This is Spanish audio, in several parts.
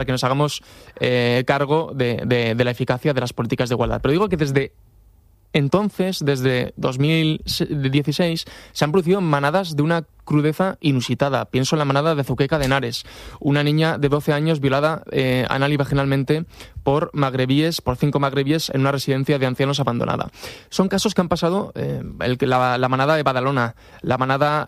que nos hagamos cargo de la eficacia de las políticas de igualdad. Pero digo que desde entonces, desde 2016, se han producido manadas de una crudeza inusitada. Pienso en la manada de Zuqueca de Henares, una niña de 12 años violada anal y vaginalmente por 5 magrebíes en una residencia de ancianos abandonada. Son casos que han pasado, la manada de Badalona, la manada...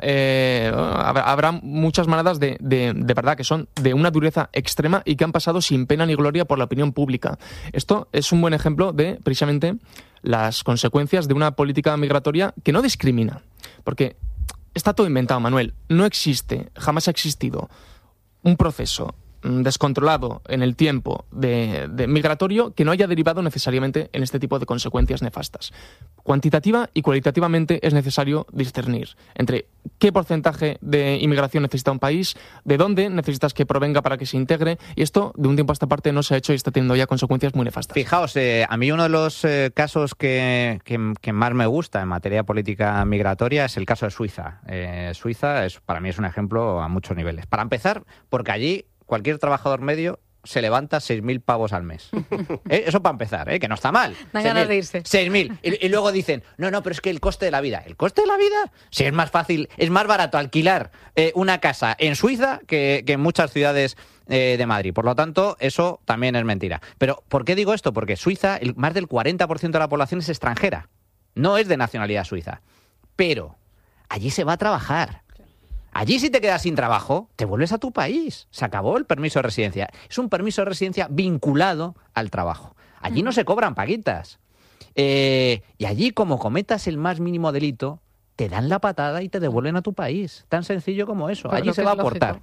habrá muchas manadas de verdad que son de una dureza extrema y que han pasado sin pena ni gloria por la opinión pública. Esto es un buen ejemplo de, precisamente, las consecuencias de una política migratoria que no discrimina. Porque está todo inventado, Manuel. No existe, jamás ha existido un proceso descontrolado en el tiempo de migratorio que no haya derivado necesariamente en este tipo de consecuencias nefastas. Cuantitativa y cualitativamente es necesario discernir entre qué porcentaje de inmigración necesita un país, de dónde necesitas que provenga para que se integre, y esto de un tiempo a esta parte no se ha hecho y está teniendo ya consecuencias muy nefastas. Fijaos, a mí uno de los casos que más me gusta en materia de política migratoria es el caso de Suiza. Suiza para mí es un ejemplo a muchos niveles. Para empezar, porque allí cualquier trabajador medio se levanta 6.000 pavos al mes. Eso para empezar, que no está mal. Dan ganas de irse. 6.000. Y luego dicen, no, pero es que el coste de la vida. ¿El coste de la vida? Sí, es más fácil, es más barato alquilar una casa en Suiza que en muchas ciudades de Madrid. Por lo tanto, eso también es mentira. Pero, ¿por qué digo esto? Porque Suiza, más del 40% de la población es extranjera. No es de nacionalidad suiza. Pero allí se va a trabajar. Allí, si te quedas sin trabajo, te vuelves a tu país. Se acabó el permiso de residencia. Es un permiso de residencia vinculado al trabajo. Allí no se cobran paguitas. Y allí, como cometas el más mínimo delito, te dan la patada y te devuelven a tu país. Tan sencillo como eso. Pues allí se va a aportar.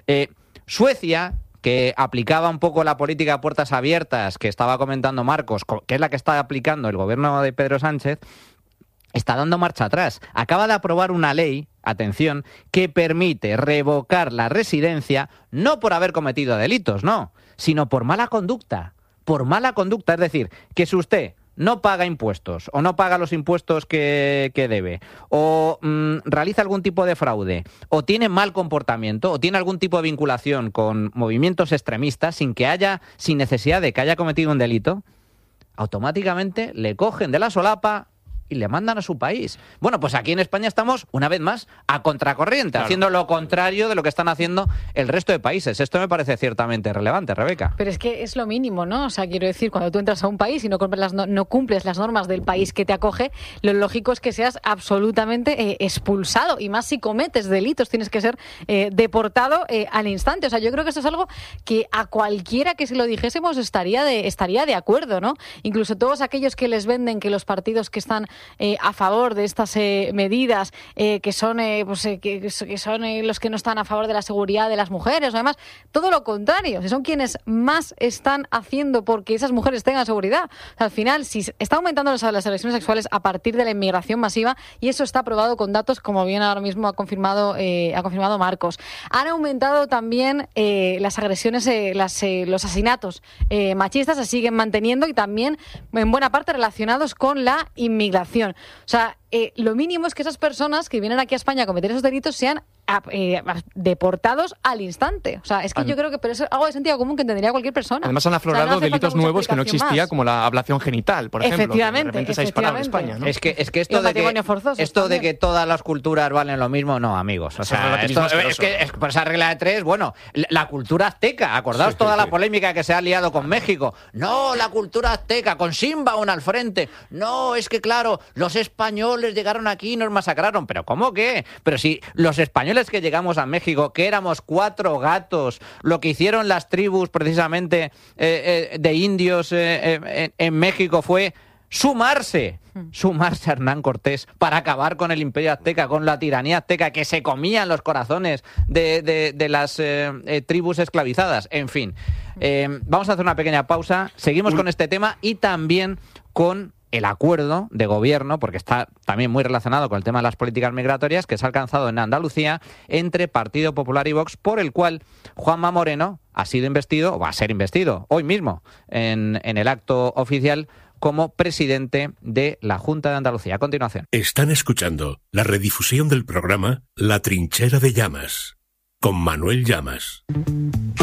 Suecia, que aplicaba un poco la política de puertas abiertas que estaba comentando Marcos, que es la que está aplicando el gobierno de Pedro Sánchez, está dando marcha atrás. Acaba de aprobar una ley, atención, que permite revocar la residencia no por haber cometido delitos, no, sino por mala conducta. Por mala conducta, es decir, que si usted no paga impuestos o no paga los impuestos que debe o realiza algún tipo de fraude o tiene mal comportamiento o tiene algún tipo de vinculación con movimientos extremistas sin necesidad de que haya cometido un delito, automáticamente le cogen de la solapa y le mandan a su país. Bueno, pues aquí en España estamos, una vez más, a contracorriente, claro, haciendo lo contrario de lo que están haciendo el resto de países. Esto me parece ciertamente relevante, Rebeca. Pero es que es lo mínimo, ¿no? O sea, quiero decir, cuando tú entras a un país y no cumples las normas del país que te acoge, lo lógico es que seas absolutamente expulsado. Y más si cometes delitos, tienes que ser deportado al instante. O sea, yo creo que eso es algo que a cualquiera que se lo dijésemos estaría de acuerdo, ¿no? Incluso todos aquellos que les venden que los partidos que están a favor de estas medidas, que son los que no están a favor de la seguridad de las mujeres o demás, todo lo contrario, son quienes más están haciendo porque esas mujeres tengan seguridad. O sea, al final, si está aumentando las agresiones sexuales a partir de la inmigración masiva, y eso está probado con datos, como bien ahora mismo ha confirmado Marcos. Han aumentado también las agresiones, los asesinatos machistas se siguen manteniendo y también en buena parte relacionados con la inmigración. O sea, lo mínimo es que esas personas que vienen aquí a España a cometer esos delitos sean deportados al instante. O sea, es que yo creo que pero eso es algo de sentido común que entendería cualquier persona. Además han aflorado, o sea, no delitos nuevos que no existía, más, como la ablación genital, por ejemplo. Efectivamente, que de repente se ha disparado en España, ¿no? Es que esto de que todas las culturas valen lo mismo, no, amigos. O sea, es que por esa regla de tres, bueno, la cultura azteca, acordaos toda la polémica que se ha liado con México. No, la cultura azteca, con Simbaun al frente. No, es que claro, los españoles llegaron aquí y nos masacraron. ¿Pero cómo qué? Pero si los españoles que llegamos a México, que éramos 4 gatos, lo que hicieron las tribus precisamente de indios en México fue sumarse a Hernán Cortés para acabar con el imperio azteca, con la tiranía azteca, que se comían los corazones de las tribus esclavizadas. En fin, vamos a hacer una pequeña pausa, seguimos con este tema y también con el acuerdo de gobierno, porque está también muy relacionado con el tema de las políticas migratorias, que se ha alcanzado en Andalucía entre Partido Popular y Vox, por el cual Juanma Moreno ha sido investido, o va a ser investido hoy mismo en el acto oficial, como presidente de la Junta de Andalucía. A continuación. Están escuchando la redifusión del programa La Trinchera de Llamas, con Manuel Llamas.